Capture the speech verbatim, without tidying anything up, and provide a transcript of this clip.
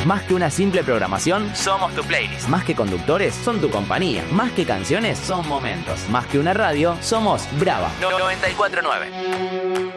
Más que una simple programación, somos tu playlist. Más que conductores, son tu compañía. Más que canciones, son momentos. Más que una radio, somos Brava noventa y cuatro punto nueve.